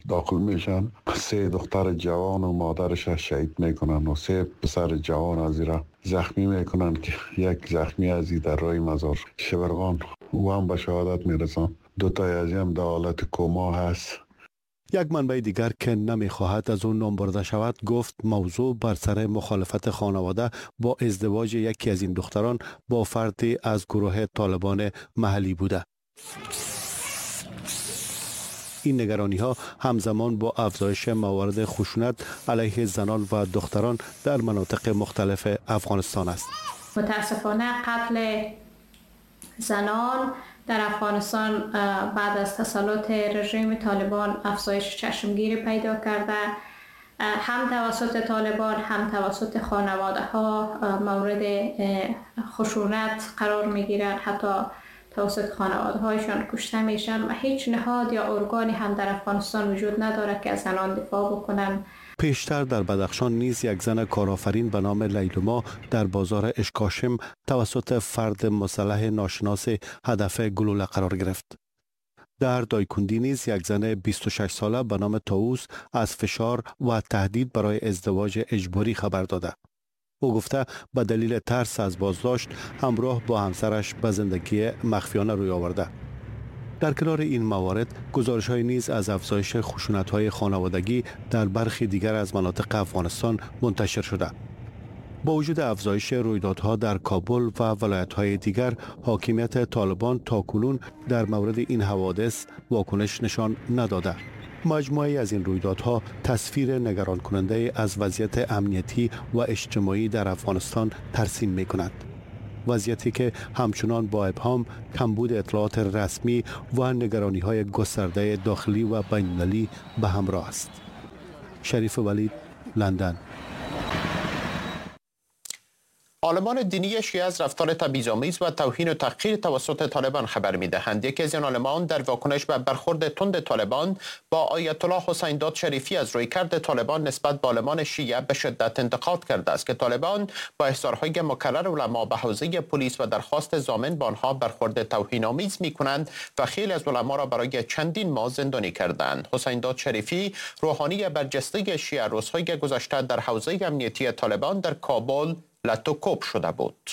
داخل میشن، 3 دختر جوان و مادرش شهید میکنن و 3 پسر جوان از ایران زخمی میکنن که یک زخمی از این در راه مزار شبرغان او هم به شهادت میرسن. 2 تا از هم در حالت کما هست. یک منبع دیگر که نمیخواهد از اون نام برده شود گفت موضوع بر سر مخالفت خانواده با ازدواج یکی از این دختران با فردی از گروه طالبان محلی بوده. این نگرانی ها همزمان با افزایش موارد خشونت علیه زنان و دختران در مناطق مختلف افغانستان است. متاسفانه قتل زنان در افغانستان بعد از تسلط رژیم طالبان افزایش چشمگیری پیدا کرده، هم توسط طالبان هم توسط خانواده ها مورد خشونت قرار می گیرند، حتی توسط خانواده هایشان کشته میشن و هیچ نهاد یا ارگانی هم در افغانستان وجود نداره که از زنان دفاع بکنن. پیشتر در بدخشان نیز یک زن کارآفرین به نام لیلما در بازار اشکاشم توسط فرد مسلح ناشناس هدف گلوله قرار گرفت. در دایکندی نیز یک زن 26 ساله به نام طاووس از فشار و تهدید برای ازدواج اجباری خبر داده. او گفته به دلیل ترس از بازداشت همراه با همسرش به زندگی مخفیانه روی آورده. در کنار این موارد گزارش‌های نیز از افزایش خشونت‌های خانوادگی در برخی دیگر از مناطق افغانستان منتشر شده. با وجود افزایش رویدادها در کابل و ولایت‌های دیگر، حاکمیت طالبان تاکنون در مورد این حوادث واکنش نشان نداده. مجموعه از این رویدادها تصویر نگران کننده از وضعیت امنیتی و اجتماعی در افغانستان ترسیم می‌کند. وضعیتی که همچنان با ابهام، کمبود اطلاعات رسمی و نگرانی‌های گسترده داخلی و بین‌المللی به همراه است. شریف ولید، لندن. عالمان دینی شیعه از رفتار تبعیض‌آمیز و توهین و تحقیر توسط طالبان خبر می‌دهند. یکی از این عالمان در واکنش به برخورد تند طالبان با آیت الله حسین داد شریفی از رویکرد طالبان نسبت به عالمان شیعه به شدت انتقاد کرده است که طالبان با احضارهای مکرر علما به حوزه پلیس و درخواست ضامن با آنها برخورد توهین‌آمیز می‌کنند و خیلی از علما را برای چندین ماه زندانی کردند. حسین داد شریفی، روحانی برجسته شیعه، روزهای گذشته در حوزه امنیتی طالبان در کابل لطوکوب شده بود.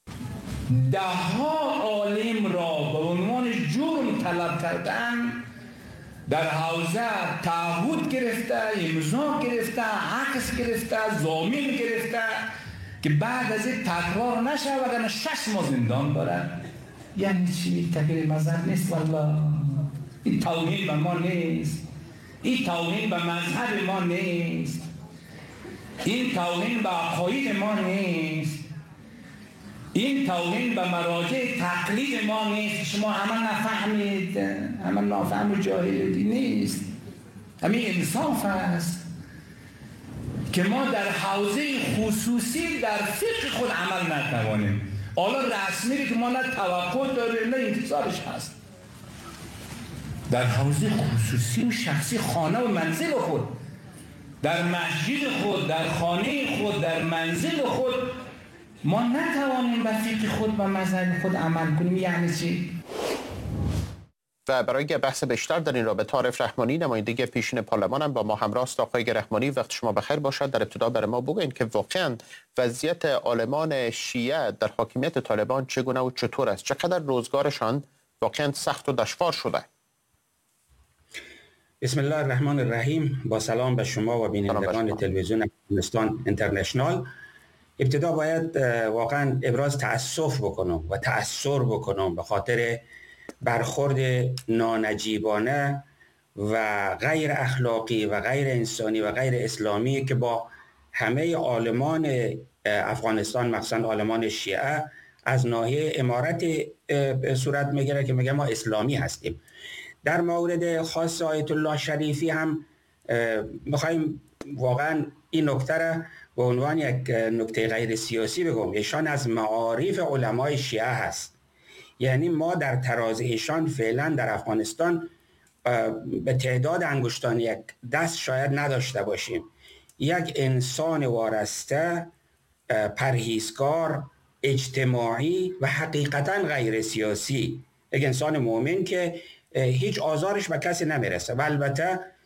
ده‌ها عالم را به عنوان جرم طلب کردن، در حوزه تعهد گرفته، امضا گرفته، عکس گرفته، ضامن گرفته که بعد از این تکرار نشه وگرنه 6 ماه زندان دارد. یعنی چی؟ تغییر مذهب نیست والله. این توهین به ما نیست، این توهین به مذهب ما نیست، این توهین به عقاید ما نیست، این توهین به مراجع تقلید ما نیست. شما همه نفهمید، همه نافهم و جاهلی نیست. همین انصاف است که ما در حوزه خصوصی در فقه خود عمل نتوانیم. حالا رسمی که ما نه توقع داریم نه انتظارش هست. در حوزه خصوصی و شخصی، خانه و منزل خود، در مسجد خود، در خانه خود، در منزل خود ما نتوانیم به فقه خود و مذهب خود عمل کنیم. یعنی چی؟ و برای بحث بیشتر در این رابطه عارف رحمانی، نماینده پیشین پارلمان، هم با ما همراه است. آقای رحمانی، وقت شما بخیر باشد. در ابتدا برای ما بگویید که واقعا وضعیت عالمان شیعه در حاکمیت طالبان چگونه و چطور است؟ چقدر روزگارشان واقعا سخت و دشوار شده؟ بسم الله الرحمن الرحیم. با سلام به شما و بینندگان تلویزیون افغانستان اینترنشنال. ابتدا باید واقعا ابراز تأسف بکنم و تأثر بکنم به خاطر برخورد نانجیبانه و غیر اخلاقی و غیر انسانی و غیر اسلامی که با همه عالمان افغانستان، مخصوصا عالمان شیعه، از ناحیه امارت صورت میگیره که میگه ما اسلامی هستیم. در مورد خاص آیت الله شریفی هم میخوایم واقعا این نکته را به عنوان یک نکته غیر سیاسی بگم. ایشان از معارف علمای شیعه هست. یعنی ما در تراز ایشان فعلا در افغانستان به تعداد انگشتان یک دست شاید نداشته باشیم. یک انسان وارسته، پرهیزکار، اجتماعی و حقیقتا غیر سیاسی، یک انسان مؤمن که هیچ آزارش به کسی نمیرسه و البته